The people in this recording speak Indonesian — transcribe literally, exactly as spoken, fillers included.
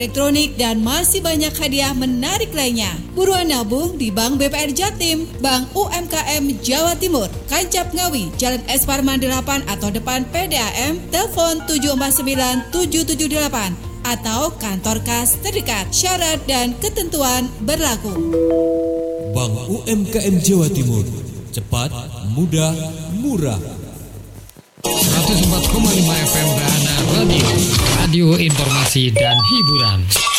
elektronik, dan masih banyak hadiah menarik lainnya. Buruan nabung di Bank B P R Jatim, Bank U M K M Jawa Timur, Kancap Ngawi, Jalan Es Parman delapan atau depan P D A M, telepon tujuh empat sembilan tujuh tujuh delapan atau kantor kas terdekat. Syarat dan ketentuan berlaku. Bank U M K M Jawa Timur, cepat, mudah, murah. seratus empat koma lima F M Bahana Radio, radio informasi dan hiburan.